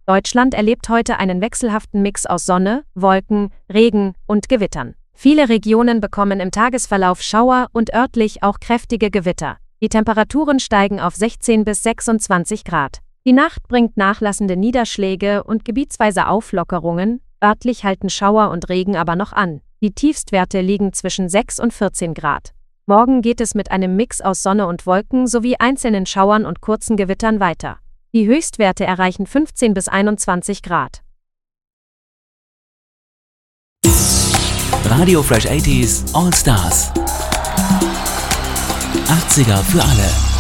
Deutschland erlebt heute einen wechselhaften Mix aus Sonne, Wolken, Regen und Gewittern. Viele Regionen bekommen im Tagesverlauf Schauer und örtlich auch kräftige Gewitter. Die Temperaturen steigen auf 16 bis 26 Grad. Die Nacht bringt nachlassende Niederschläge und gebietsweise Auflockerungen, örtlich halten Schauer und Regen aber noch an. Die Tiefstwerte liegen zwischen 6 und 14 Grad. Morgen geht es mit einem Mix aus Sonne und Wolken sowie einzelnen Schauern und kurzen Gewittern weiter. Die Höchstwerte erreichen 15 bis 21 Grad. Radio Fresh 80s All Stars. 80er für alle.